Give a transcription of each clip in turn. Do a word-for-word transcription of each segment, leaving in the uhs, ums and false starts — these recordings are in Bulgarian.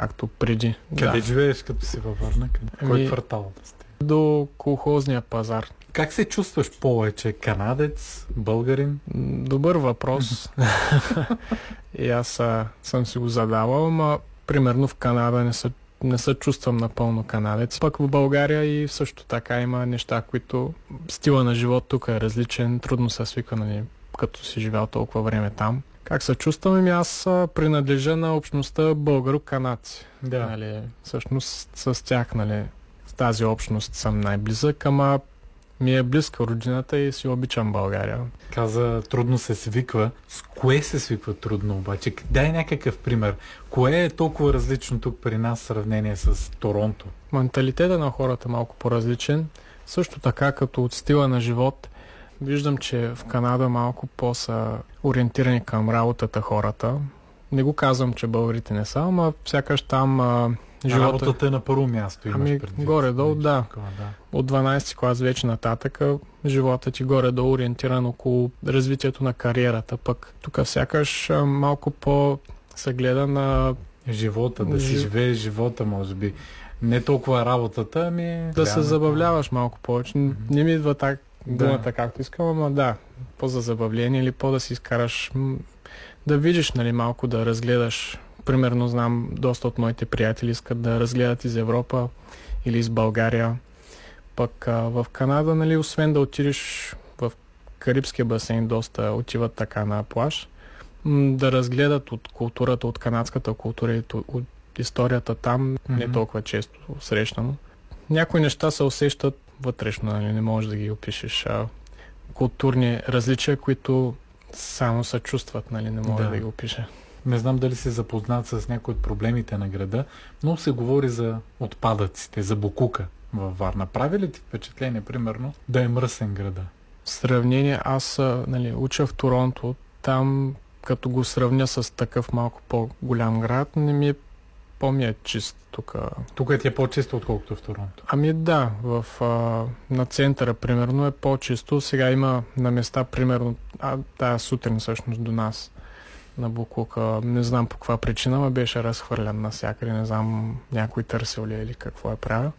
както преди. Къде да. живееш като си във Варна? Кой Ами, квартал да сте? До колхозния пазар. Как се чувстваш повече? Канадец? Българин? Добър въпрос. И аз а, съм си го задавал, но примерно в Канада не се, не се чувствам напълно канадец. Пък в България и също така има неща, които стила на живот тук е различен, трудно се свика, нали, като си живял толкова време там. Как се чувствам? Аз а, принадлежа на общността българо-канадци. Да. Нали, всъщност с тях, нали, с тази общност съм най-близък, ама ми е близка родината и си обичам България. Каза, трудно се свиква. С кое се свиква трудно обаче? Дай някакъв пример. Кое е толкова различно тук при нас в сравнение с Торонто? Менталитета на хората е малко по-различен. Също така, като от стила на живот, виждам, че в Канада малко по-са ориентирани към работата хората. Не го казвам, че българите не са, ама сякаш там а, живота... Работата е на първо място, имаш ами, предвид. горе-долу, да. Такова, да. От дванайсети клас вече нататък живота ти горе-долу ориентиран около развитието на кариерата. Пък тук сякаш а, малко по се гледа на... Живота, да си Жив... живееш живота, може би. Не толкова работата, ами... Да се забавляваш малко повече. Mm-hmm. Не ми идва так думата, да. както искам, ама да, по-за забавление или по-да си изкараш, да видиш, нали, малко да разгледаш. Примерно знам, доста от моите приятели искат да разгледат из Европа или из България. Пък а, в Канада, нали, освен да отидеш в Карибския басейн, доста отиват така на плаж, м- да разгледат от културата, от канадската култура и от историята там, mm-hmm. не толкова често срещано. Някои неща се усещат вътрешно, нали, не можеш да ги опишеш. А, културни различия, които само се чувстват, нали, не мога да, да ги опиша. Не знам дали си запознат с някои от проблемите на града, но се говори за отпадъците, за бокука във Варна. Прави ли ти впечатление, примерно, да е мръсен града? В сравнение, аз, нали, уча в Торонто, там, като го сравня с такъв малко по-голям град, не ми е по-ми е чист тук. Тук ти е по-чисто, отколкото в Торонто? Ами да, в, а, на центъра, примерно, е по-чисто. Сега има на места, примерно, а, тая сутрин всъщност до нас на буклука, не знам по каква причина, ма беше разхвърлян навсякъде, не знам някой търсил ли или какво е правил.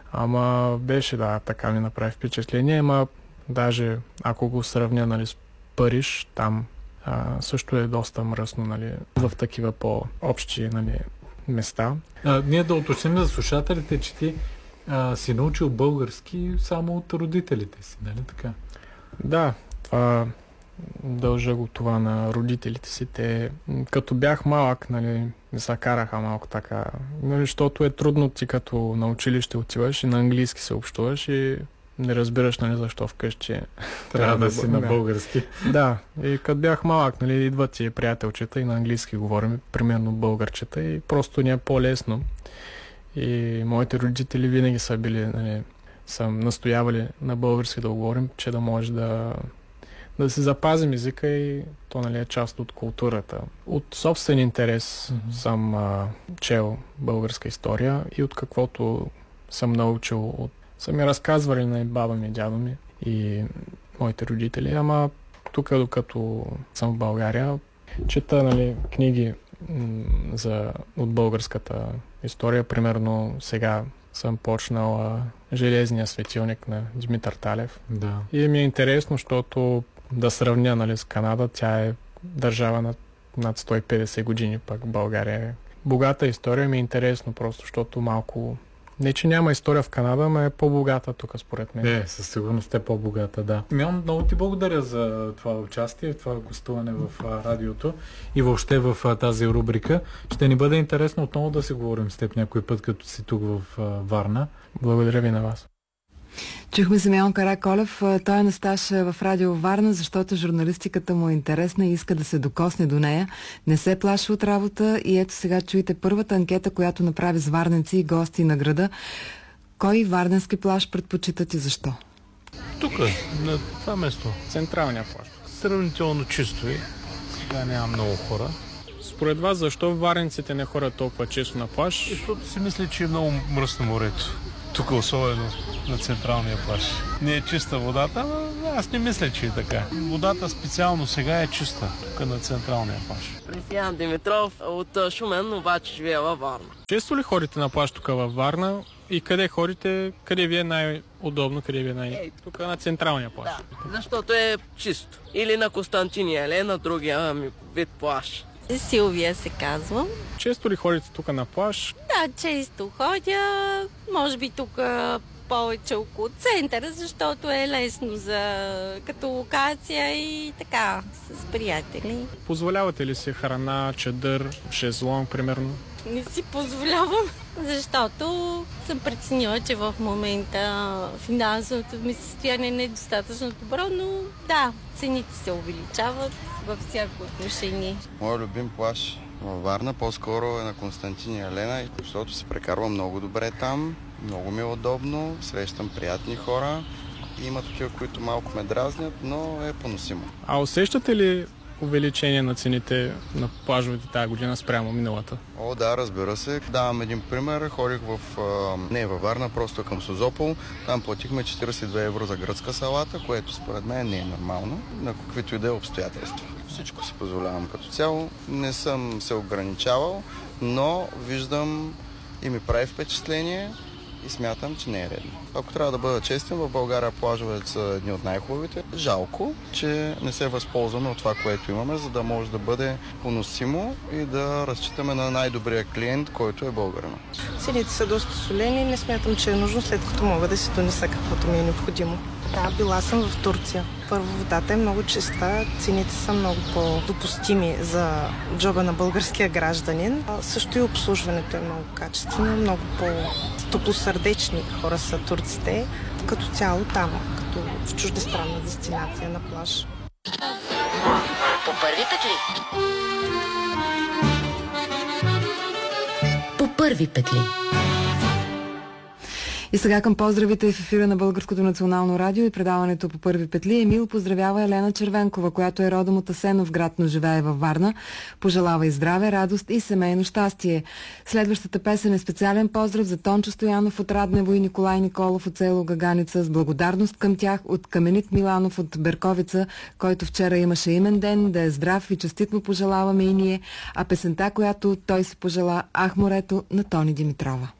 Ама беше, да, така ми направи впечатление, ама даже ако го сравня, нали, с Париж, там а, също е доста мръсно, нали, в такива по-общи, нали, места. А, ние да уточним за слушателите, че ти а, си научил български само от родителите си, нали така? Да, това дължа го това на родителите си. Те, като бях малък, нали, не се караха малко така, нали, защото е трудно ти като на училище отиваш и на английски се общуваш и не разбираш, нали, защо вкъщи трябва да си на български. Да, и като бях малък, нали, идват ти приятелчета и на английски говорим, примерно българчета, и просто ни е по-лесно. И моите родители винаги са били, нали, са настоявали на български да говорим, че да може да да си запазим езика и то, нали, е част от културата. От собствен интерес mm-hmm. съм а, чел българска история и от каквото съм научил, от... са ми разказвали на баба ми, дядо ми и моите родители, ама тук, докато съм в България, чета, нали, книги м- за, от българската история. Примерно сега съм почнал а, Железния светилник на Димитър Талев. Да. И ми е интересно, защото да сравня, нали, с Канада, тя е държава над, над сто и петдесет години, пък България е богата история. Ми е интересно просто, защото малко... Не, че няма история в Канада, но е по-богата тук, според мен. Не, със сигурност е по-богата, да. Милан, много ти благодаря за това участие, това гостуване в а, радиото и въобще в а, тази рубрика. Ще ни бъде интересно отново да си говорим с теб някой път, като си тук в а, Варна. Благодаря ви на вас. Чухме Симеон Караколев. Той е на стаж в Радио Варна, защото журналистиката му е интересна и иска да се докосне до нея. Не се плаши от работа и ето сега чуете първата анкета, която направи с варненци и гости на града. Кой варненски плаж предпочитат и защо? Тук, на това место. Централния плаж. Сравнително чисто и да няма много хора. Според вас, защо варненците не ходят толкова често на плаж? Защото си мисля, че е много мръсно морето. Тук особено на централния плаж. Не е чиста водата, но аз не мисля, че е така. Водата специално сега е чиста, тук на централния плаж. Християн Димитров от Шумен, обаче живея във Варна. Често ли ходите на плаж тук във Варна и къде ходите, къде ви е най-удобно, къде ви е най... Е, тук на централния плаж? Да, защото е чисто. Или на Константиния, или на другия ми вид плаж. Силвия се казвам. Често ли ходите тук на плаж? Да, често ходя. Може би тук повече около центъра, защото е лесно за като локация и така, с приятели. Позволявате ли си храна, чадър, шезлонг, примерно? Не си позволявам, защото съм преценила, че в момента финансовото ми състояние не е достатъчно добро, но да, цените се увеличават във всяко отношение. Моят любим плаж във Варна по-скоро е на Константиния Елена, защото се прекарва много добре там, много ми е удобно, срещам приятни хора. Има такива, които малко ме дразнят, но е поносимо. А усещате ли увеличение на цените на плажовете тази година спрямо миналата? О, да, разбира се. Давам един пример. Ходих в... А, не във Варна, просто към Созопол. Там платихме четиридесет и две евро за гръцка салата, което според мен не е нормално, на каквито и да е обстоятелства. Всичко си позволявам като цяло. Не съм се ограничавал, но виждам и ми прави впечатление и смятам, че не е редно. Ако трябва да бъда честен, в България плажовете са едни от най-хубавите. Жалко, че не се възползваме от това, което имаме, за да може да бъде поносимо и да разчитаме на най-добрия клиент, който е българина. Цените са доста солени и не смятам, че е нужно, след като мога да си донеса каквото ми е необходимо. Да, била съм в Турция. Първо, водата е много чиста, цените са много по-допустими за джоба на българския гражданин. А също и обслужването е много качествено, много по-топлосърдечни хора са турците, като цяло там, като в чуждестранна дестинация на плаж. По първи петли. По първи петли. И сега към поздравите в ефира на Българското национално радио и предаването по първи петли. Емил поздравява Елена Червенкова, която е родом от Асеновград, но живее във Варна. Пожелава и здраве, радост и семейно щастие. Следващата песен е специален поздрав за Тончо Стоянов от Раднево и Николай Николов от село Гаганица, с благодарност към тях от Каменит Миланов от Берковица, който вчера имаше имен ден, да е здрав и честит му пожелаваме и ние, а песента, която той се пожела, Ах, морето, на Тони Димитрова.